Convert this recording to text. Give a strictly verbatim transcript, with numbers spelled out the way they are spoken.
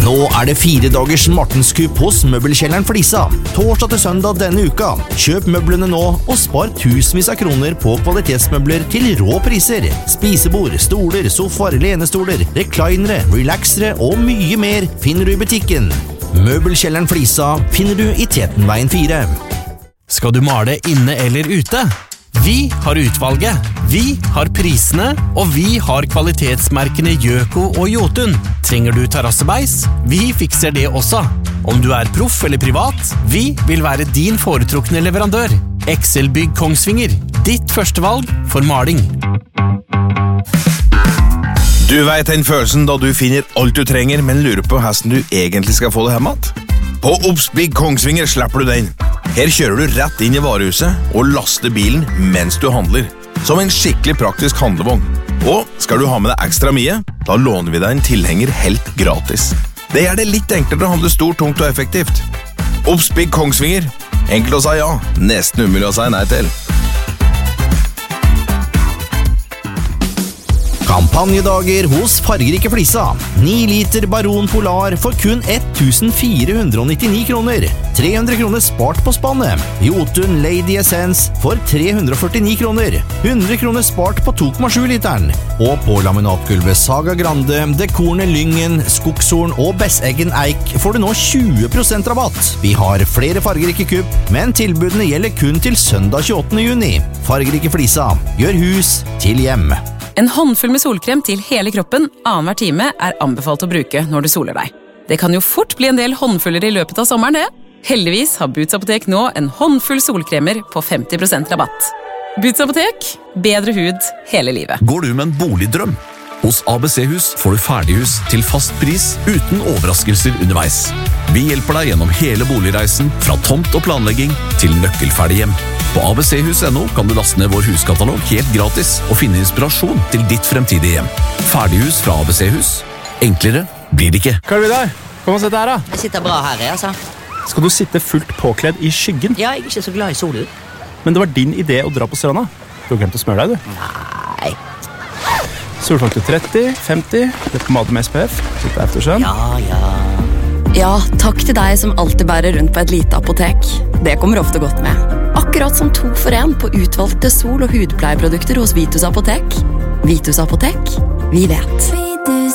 Nå er det fire dagers Martenskupp hos Møbelkjelleren Flisa. Torsdag til søndag denne uka. Kjøp møblene nå og spar tusenvis av kroner på kvalitetsmøbler til rå priser. Spisebord, stoler, sofaer, lenestoler, reclinere, relaxere og mye mer finner du i butikken. Møbelkjelleren Flisa finner du i Tetenveien fire. Skal du male inne eller ute? Vi har utvalget, vi har prisene, og vi har kvalitetsmerkene Gjøko og Jotun. Trenger du terrassebeis? Vi fikser det også. Om du er proff eller privat, vi vil være din foretrukne leverandør. Excel-bygg Kongsvinger, ditt førstevalg for maling. Du vet den følelsen da du finner alt du trenger, men lurer på hvordan du egentlig skal få det hjemmet? På Obsbygg Kongsvinger slipper du den. Her kjører du rett inn i varehuset og laster bilen mens du handler, som en skikkelig praktisk handlevogn. Og skal du ha med deg ekstra mye, da låner vi deg en tilhenger helt gratis. Det gjør det litt enklere å handle stort, tungt og effektivt. Obsbygg Kongsvinger. Enkelt å si ja, nesten umulig å si nei til. Kampanjedager hos Fargerike Flisa. ni liter Baron Polar for kun ett tusen fire hundre nittini kroner. tre hundre kroner spart på spannet. Jotun Lady Essence for tre hundre førtini kroner. hundre kroner spart på to komma sju literen. Og på laminatgulvet Saga Grande, Dekorne Lyngen, Skogshorn og Besseggen Eik får du nå tjue prosent rabatt. Vi har flere Fargerike kupp, men tilbudene gjelder kun til søndag tjueåttende juni. Fargerike Flisa. Gjør hus til hjem. En håndfull med solkrem til hele kroppen annenhver time er anbefalt å bruke når du soler deg. Det kan jo fort bli en del håndfuller i løpet av sommeren, det. Heldigvis har Boots Apotek nå en håndfull solkremer på femti prosent rabatt. Boots Apotek, bedre hud hele livet. Går du med en boligdrøm? Hos A B C-hus får du ferdighus til fast pris uten overraskelser underveis. Vi hjelper deg gjennom hele boligreisen, fra tomt og planlegging til nøkkelferdig hjem. På a b c hus punktum no kan du laste ned vår huskatalog helt gratis og finne inspirasjon til ditt fremtidige hjem. Ferdighus fra A B C-hus. Enklere blir det ikke. Hva er det der? Kom og sett her da. Jeg sitter bra her, altså. Skal du sitte fullt påkledd i skyggen? Ja, jeg er ikke så glad i sol. Men det var din idé å dra på stranda. Du har glemt å smøre deg, du. Nei. Solfaktor tretti, femti, det på pomade med S P F, litt eftersønn. Ja, ja. Ja, takk til deg som alltid bærer rundt på et lite apotek. Det kommer ofte godt med. Akkurat som to for en på utvalgte sol- og hudpleieprodukter hos Vitus Apotek. Vitus Apotek, vi vet. Vitus